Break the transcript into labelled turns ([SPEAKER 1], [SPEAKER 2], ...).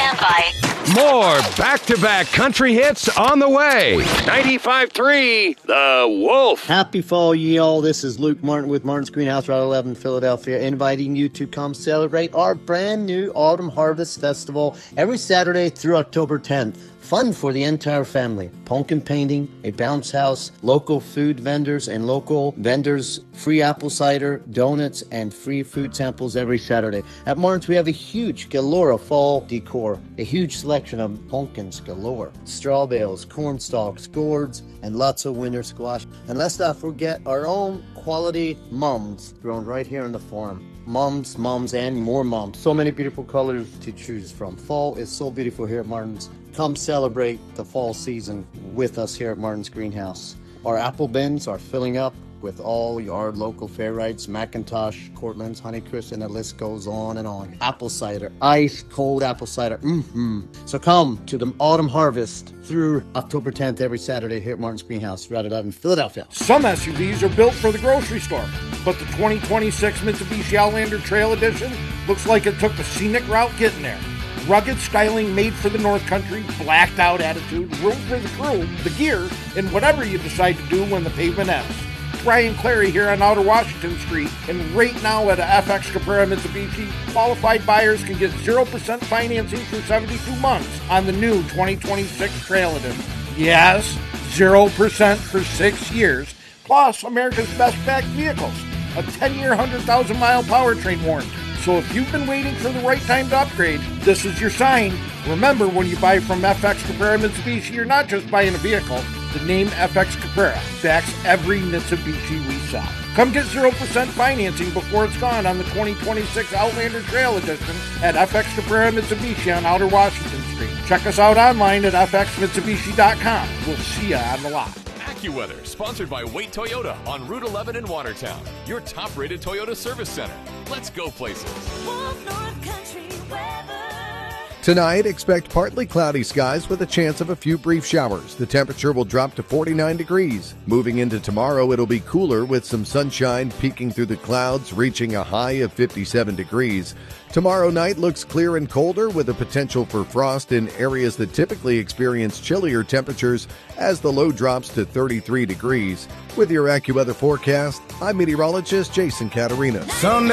[SPEAKER 1] stand by.
[SPEAKER 2] More back-to-back country hits on the way. 95.3, The Wolf.
[SPEAKER 3] Happy fall, ye all. This is Luke Martin with Martin's Greenhouse, Route 11, Philadelphia, inviting you to come celebrate our brand new Autumn Harvest Festival every Saturday through October 10th. Fun for the entire family. Pumpkin painting, a bounce house, local food vendors and local vendors, free apple cider, donuts, and free food samples every Saturday. At Martin's, we have a huge galore of fall decor, a huge selection of pumpkins galore, straw bales, corn stalks, gourds, and lots of winter squash. And let's not forget our own quality mums grown right here on the farm. Mums, and more mums. So many beautiful colors to choose from. Fall is so beautiful here at Martin's. Come celebrate the fall season with us here at Martin's Greenhouse. Our apple bins are filling up with all your local fair rights, McIntosh, Cortland's, Honeycrisp, and the list goes on and on. Apple cider, ice cold apple cider. So come to the Autumn Harvest through October 10th every Saturday here at Martin's Greenhouse, Route 11, Philadelphia.
[SPEAKER 4] Some SUVs are built for the grocery store, but the 2026 Mitsubishi Outlander Trail Edition looks like it took the scenic route getting there. Rugged styling made for the North Country, blacked out attitude, room for the crew, the gear, and whatever you decide to do when the pavement ends. Brian Clary here on Outer Washington Street, and right now at a FX Caprera Mitsubishi, qualified buyers can get 0% financing for 72 months on the new 2026 Trail Edition. Yes, 0% for 6 years, plus America's best backed vehicles, a 10-year, 100,000-mile powertrain warranty. So if you've been waiting for the right time to upgrade, this is your sign. Remember, when you buy from FX Caprera Mitsubishi, you're not just buying a vehicle. The name FX Caprera backs every Mitsubishi we sell. Come get 0% financing before it's gone on the 2026 Outlander Trail Edition at FX Caprera Mitsubishi on Outer Washington Street. Check us out online at fxmitsubishi.com. We'll see you on the lot.
[SPEAKER 5] AccuWeather, sponsored by Wait Toyota on Route 11 in Watertown, your top-rated Toyota service center. Let's go places.
[SPEAKER 6] Tonight, expect partly cloudy skies with a chance of a few brief showers. The temperature will drop to 49 degrees. Moving into tomorrow, it'll be cooler with some sunshine peeking through the clouds, reaching a high of 57 degrees. Tomorrow night looks clear and colder with a potential for frost in areas that typically experience chillier temperatures as the low drops to 33 degrees. With your AccuWeather forecast, I'm meteorologist Jason Caterina.
[SPEAKER 2] Sunday.